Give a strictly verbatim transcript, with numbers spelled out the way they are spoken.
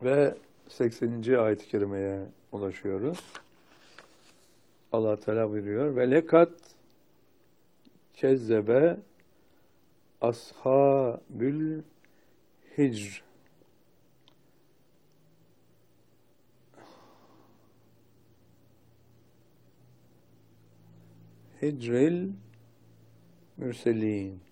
Ve sekseninci ayet-i kerimeye ulaşıyoruz. Allah Teala buyuruyor. Ve lekat kezzebe ashabül hicr. Hicril mürselin.